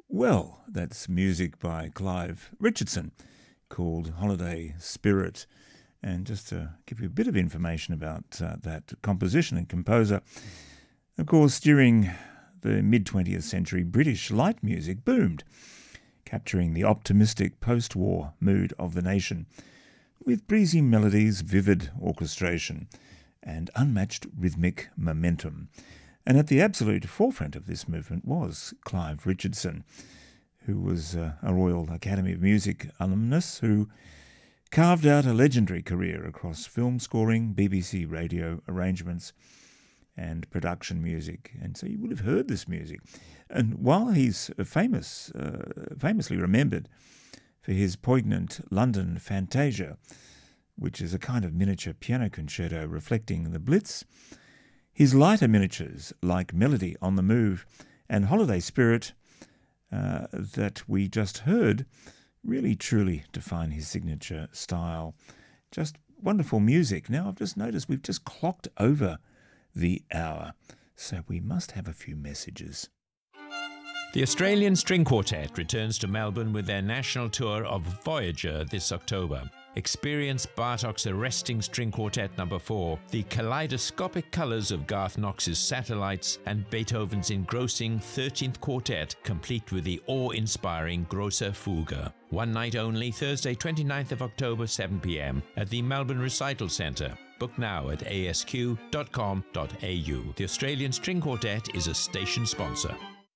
Well, that's music by Clive Richardson called Holiday Spirit. And just to give you a bit of information about that composition and composer, of course, during the mid-20th century, British light music boomed, capturing the optimistic post-war mood of the nation with breezy melodies, vivid orchestration, and unmatched rhythmic momentum. And at the absolute forefront of this movement was Clive Richardson, who was a Royal Academy of Music alumnus who carved out a legendary career across film scoring, BBC radio arrangements, and production music. And so you would have heard this music. And while he's famously remembered for his poignant London Fantasia, which is a kind of miniature piano concerto reflecting the Blitz, his lighter miniatures like Melody on the Move and Holiday Spirit that we just heard really truly define his signature style. Just wonderful music. Now I've just noticed we've just clocked over the hour, so we must have a few messages. The Australian String Quartet returns to Melbourne with their national tour of Voyager this October. Experience Bartok's arresting string quartet No. 4, the kaleidoscopic colours of Garth Knox's Satellites, and Beethoven's engrossing 13th Quartet, complete with the awe-inspiring Grosse Fuge. One night only, Thursday 29th of October, 7 p.m. at the Melbourne Recital Centre. Book now at asq.com.au. The Australian String Quartet is a station sponsor.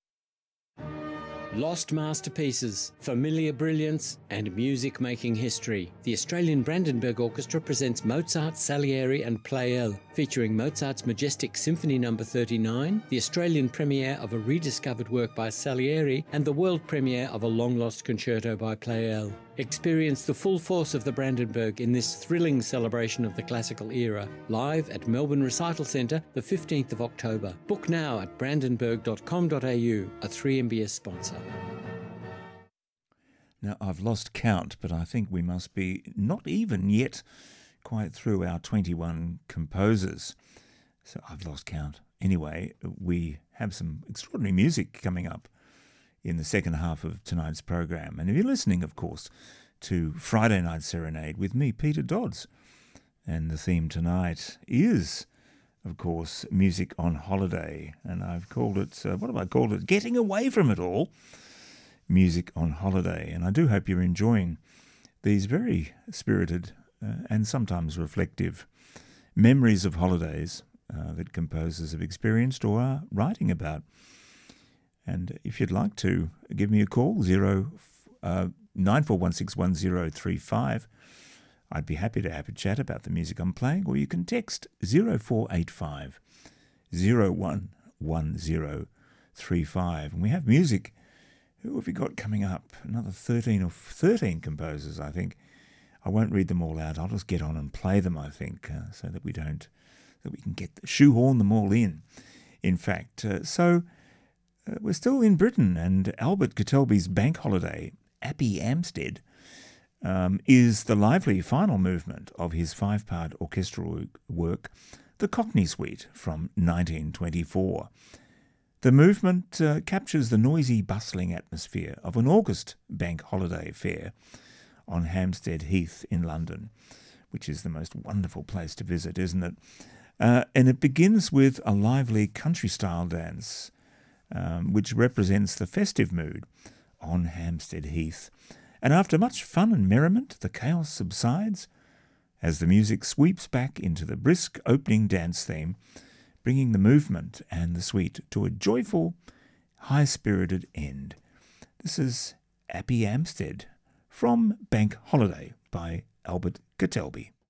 Lost masterpieces, familiar brilliance, and music-making history. The Australian Brandenburg Orchestra presents Mozart, Salieri and Pleyel, featuring Mozart's majestic Symphony No. 39, the Australian premiere of a rediscovered work by Salieri, and the world premiere of a long-lost concerto by Pleyel. Experience the full force of the Brandenburg in this thrilling celebration of the classical era, live at Melbourne Recital Centre, the 15th of October. Book now at brandenburg.com.au, a 3MBS sponsor. Now, I've lost count, but I think we must be not even yet quite through our 21 composers. So I've lost count. Anyway, we have some extraordinary music coming up in the second half of tonight's program. And if you're listening, of course, to Friday Night Serenade with me, Peter Dodds, and the theme tonight is, of course, Music on Holiday. And I've called it, what have I called it? Getting away from it all. Music on Holiday. And I do hope you're enjoying these very spirited and sometimes reflective memories of holidays that composers have experienced or are writing about. And if you'd like to give me a call, 94161035, I'd be happy to have a chat about the music I'm playing, or you can text 0485 011035. And we have music. Who have we got coming up? Another 13 composers, I think. I won't read them all out. I'll just get on and play them, I think, so that we can shoehorn them all in. In fact, we're still in Britain, and Albert Kettelby's bank holiday, Appy Amstead, is the lively final movement of his 5-part orchestral work, The Cockney Suite, from 1924. The movement captures the noisy, bustling atmosphere of an August bank holiday fair on Hampstead Heath in London, which is the most wonderful place to visit, isn't it? And it begins with a lively country-style dance, which represents the festive mood on Hampstead Heath. And after much fun and merriment, the chaos subsides as the music sweeps back into the brisk opening dance theme, bringing the movement and the suite to a joyful, high-spirited end. This is Appy Amstead from Bank Holiday by Albert Kettelby.